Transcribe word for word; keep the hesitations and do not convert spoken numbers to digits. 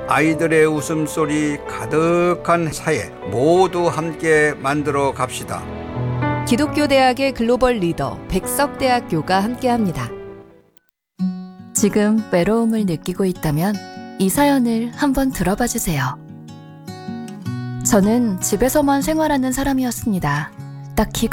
아이들의 웃음소리 가득한 사회 모두 함께 만들어 갑시다. 기독교 대학의 글로벌 리더 백석대학교가 함께합니다. 지금 외로움을 느끼고 있다면 이 사연을 한번 들어봐 주세요. 저는 집에서만 생활하는 사람이었습니다. 딱히